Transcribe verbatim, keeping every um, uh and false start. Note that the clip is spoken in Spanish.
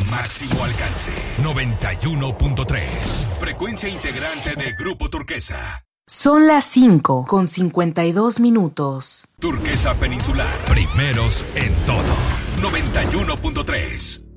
máximo alcance. noventa y uno punto tres. Frecuencia integrante de Grupo Turquesa. Son las cinco con cincuenta y dos minutos. Turquesa Peninsular. Primeros en todo. noventa y uno punto tres.